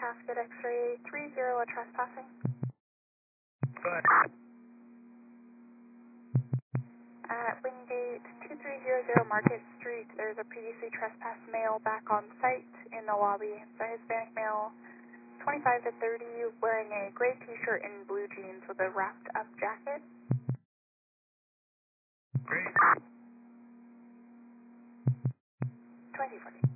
Casket X-ray 30 trespassing. Go ahead. At Wingate 2300 Market Street, there's a previously trespassed male back on site in the lobby. It's a Hispanic male, 25 to 30, wearing a gray t-shirt and blue jeans with a wrapped up jacket. Great. 2040.